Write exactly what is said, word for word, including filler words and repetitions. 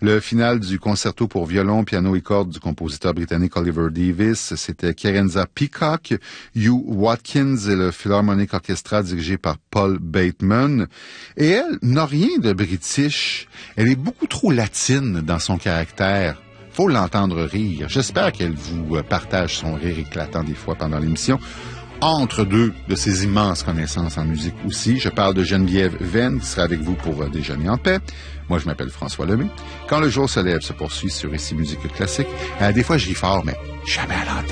Le final du concerto pour violon, piano et cordes du compositeur britannique Oliver Davies, c'était Kerenza Peacock. Hugh Watkins et le Philharmonic Orchestra dirigé par Paul Bateman. Et elle n'a rien de british. Elle est beaucoup trop latine dans son caractère. Faut l'entendre rire. J'espère qu'elle vous partage son rire éclatant des fois pendant l'émission. Entre deux de ses immenses connaissances en musique aussi. Je parle de Geneviève Venn, qui sera avec vous pour déjeuner en paix. Moi, je m'appelle François Lemay. Quand le jour se lève se poursuit sur Ici Musique Classique. Euh, des fois, je ris fort, mais jamais à l'antenne.